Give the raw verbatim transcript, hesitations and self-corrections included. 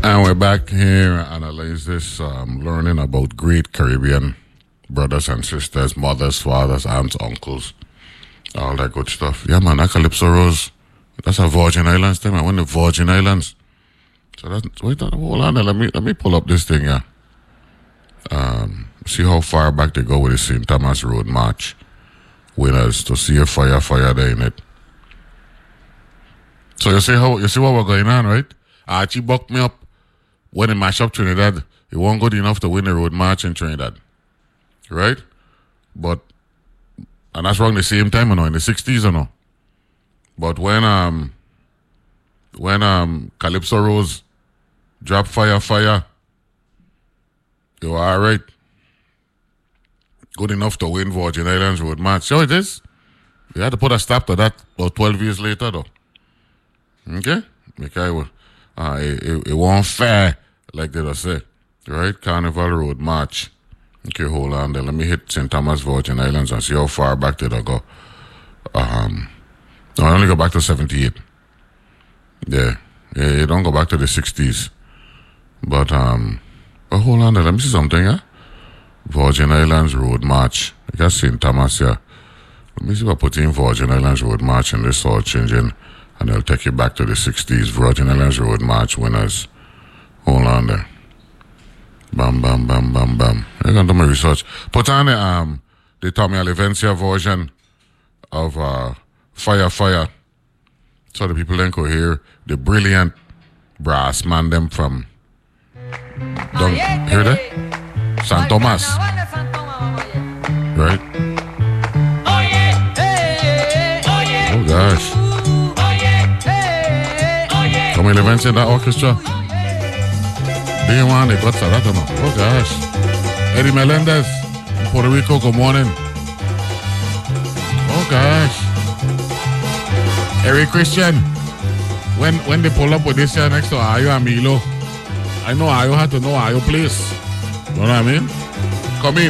And we're back here analyze this, um, learning about great Caribbean brothers and sisters, mothers, fathers, aunts, uncles, all that good stuff. Yeah, man, that Calypso Rose, that's a Virgin Islands thing. I went to Virgin Islands. So that's, wait, hold on, let me let me pull up this thing, yeah. Um, see how far back they go with the Saint Thomas Road March winners to see a fire, fire there in it. So you see how you see what we're going on, right? Archie bucked me up when he mashed up Trinidad. He wasn't good enough to win the road march in Trinidad, right? But and that's wrong the same time, you know, in the sixties, you know. But when um when um Calypso Rose dropped fire, fire, they were all right. Good enough to win Virgin Islands road march. So it is. You had to put a stop to that about twelve years later, though. Okay? Because uh, it, it, it wasn't fair, like they just say. Right? Carnival Road March. Okay, hold on there. Let me hit Saint Thomas Virgin Islands and see how far back did I go. Um, no, I only go back to seventy-eight. Yeah. Yeah, you don't go back to the sixties. But, um, but hold on there. Let me see something, yeah? Virgin Islands Road March. I got Saint Thomas here. Let me see if I put in Virgin Islands Road March in this search engine. And they'll take you back to the sixties. Virgin Islands Road March winners. Hold on there. Bam, bam, bam, bam, bam. I'm going to do my research. Put on the, um, the Tommy Olivencia version of uh, Fire, Fire. So the people then could hear the brilliant brass man them from... Don't hear that? Saint Thomas. Right? Oh, gosh. Tommy Olivencia in that orchestra. Do you want it? What's that? I don't know. Oh gosh. Eddie Melendez in Puerto Rico, good morning. Oh gosh. Eric Christian. When when they pull up with this here next to Ayo and Milo, I know Ayo had to know Ayo place. You know what I mean? Come in.